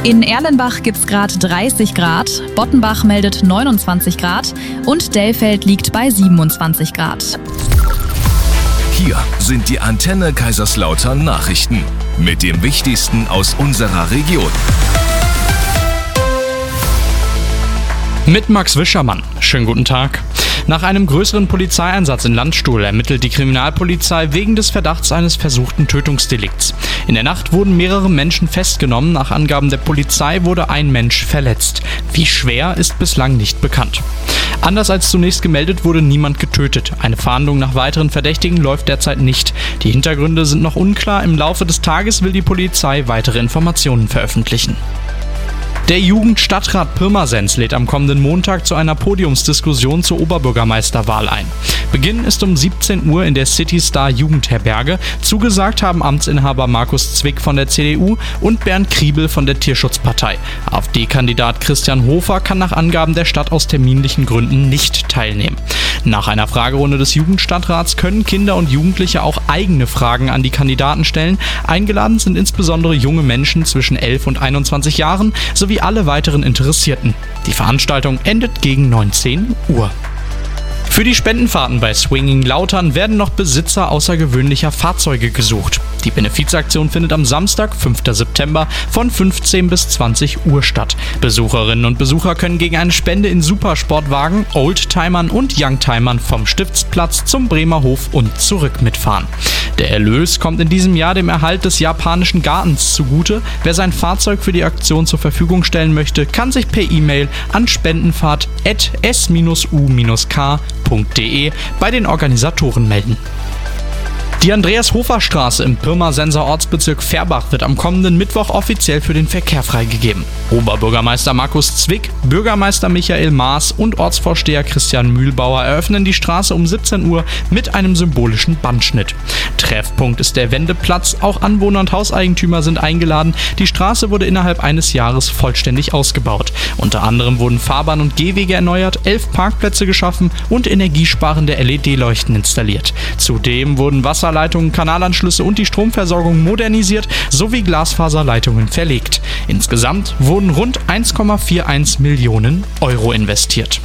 In Erlenbach gibt's gerade 30 Grad, Bottenbach meldet 29 Grad und Dellfeld liegt bei 27 Grad. Hier sind die Antenne Kaiserslautern Nachrichten mit dem Wichtigsten aus unserer Region. Mit Max Wischermann. Schönen guten Tag. Nach einem größeren Polizeieinsatz in Landstuhl ermittelt die Kriminalpolizei wegen des Verdachts eines versuchten Tötungsdelikts. In der Nacht wurden mehrere Menschen festgenommen. Nach Angaben der Polizei wurde ein Mensch verletzt. Wie schwer, ist bislang nicht bekannt. Anders als zunächst gemeldet, wurde niemand getötet. Eine Fahndung nach weiteren Verdächtigen läuft derzeit nicht. Die Hintergründe sind noch unklar. Im Laufe des Tages will die Polizei weitere Informationen veröffentlichen. Der Jugendstadtrat Pirmasens lädt am kommenden Montag zu einer Podiumsdiskussion zur Oberbürgermeisterwahl ein. Beginn ist um 17 Uhr in der City Star Jugendherberge. Zugesagt haben Amtsinhaber Markus Zwick von der CDU und Bernd Kriebel von der Tierschutzpartei. AfD-Kandidat Christian Hofer kann nach Angaben der Stadt aus terminlichen Gründen nicht teilnehmen. Nach einer Fragerunde des Jugendstadtrats können Kinder und Jugendliche auch eigene Fragen an die Kandidaten stellen. Eingeladen sind insbesondere junge Menschen zwischen 11 und 21 Jahren sowie alle weiteren Interessierten. Die Veranstaltung endet gegen 19 Uhr. Für die Spendenfahrten bei Swinging Lautern werden noch Besitzer außergewöhnlicher Fahrzeuge gesucht. Die Benefizaktion findet am Samstag, 5. September von 15 bis 20 Uhr statt. Besucherinnen und Besucher können gegen eine Spende in Supersportwagen, Oldtimern und Youngtimern vom Stiftsplatz zum Bremer Hof und zurück mitfahren. Der Erlös kommt in diesem Jahr dem Erhalt des japanischen Gartens zugute. Wer sein Fahrzeug für die Aktion zur Verfügung stellen möchte, kann sich per E-Mail an spendenfahrt@s-u-k.de bei den Organisatoren melden. Die Andreas-Hofer-Straße im Pirmasenser Ortsbezirk Färbach wird am kommenden Mittwoch offiziell für den Verkehr freigegeben. Oberbürgermeister Markus Zwick, Bürgermeister Michael Maas und Ortsvorsteher Christian Mühlbauer eröffnen die Straße um 17 Uhr mit einem symbolischen Bandschnitt. Treffpunkt ist der Wendeplatz, auch Anwohner und Hauseigentümer sind eingeladen. Die Straße wurde innerhalb eines Jahres vollständig ausgebaut. Unter anderem wurden Fahrbahn- und Gehwege erneuert, 11 Parkplätze geschaffen und energiesparende LED-Leuchten installiert. Zudem wurden Wasserleitungen, Kanalanschlüsse und die Stromversorgung modernisiert sowie Glasfaserleitungen verlegt. Insgesamt wurden rund 1,41 Millionen Euro investiert.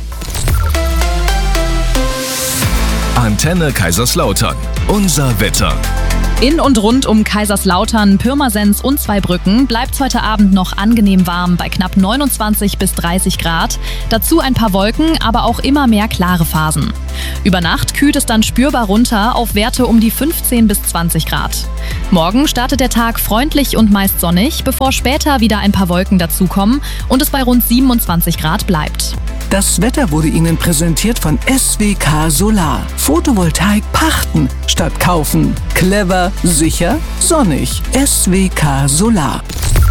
Antenne Kaiserslautern. Unser Wetter. In und rund um Kaiserslautern, Pirmasens und Zweibrücken bleibt es heute Abend noch angenehm warm bei knapp 29 bis 30 Grad. Dazu ein paar Wolken, aber auch immer mehr klare Phasen. Über Nacht kühlt es dann spürbar runter auf Werte um die 15 bis 20 Grad. Morgen startet der Tag freundlich und meist sonnig, bevor später wieder ein paar Wolken dazukommen und es bei rund 27 Grad bleibt. Das Wetter wurde Ihnen präsentiert von SWK Solar. Photovoltaik pachten statt kaufen. Clever, sicher, sonnig. SWK Solar.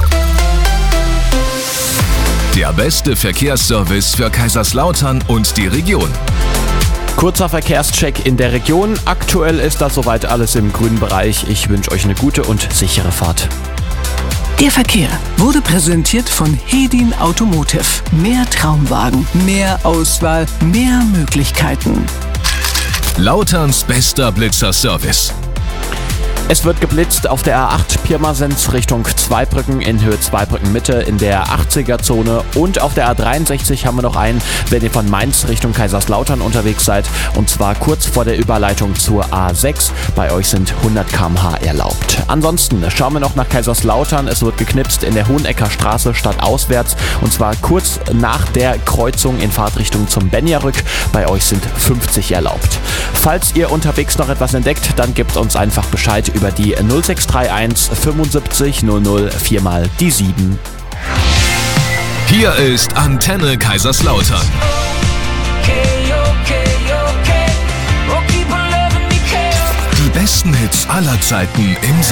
Der beste Verkehrsservice für Kaiserslautern und die Region. Kurzer Verkehrscheck in der Region. Aktuell ist das soweit alles im grünen Bereich. Ich wünsche euch eine gute und sichere Fahrt. Der Verkehr wurde präsentiert von Hedin Automotive. Mehr Traumwagen, mehr Auswahl, mehr Möglichkeiten. Lauterns bester Blitzerservice. Es wird geblitzt auf der A8 Pirmasens Richtung Zweibrücken in Höhe Zweibrücken Mitte in der 80er-Zone und auf der A63 haben wir noch einen, wenn ihr von Mainz Richtung Kaiserslautern unterwegs seid, und zwar kurz vor der Überleitung zur A6. Bei euch sind 100 km/h erlaubt. Ansonsten schauen wir noch nach Kaiserslautern. Es wird geknipst in der Hohenecker Straße stadtauswärts und zwar kurz nach der Kreuzung in Fahrtrichtung zum Benjarück. Bei euch sind 50 erlaubt. Falls ihr unterwegs noch etwas entdeckt, dann gebt uns einfach Bescheid über die 0631 75 00 4 die 7. Hier ist Antenne Kaiserslautern. Die besten Hits aller Zeiten im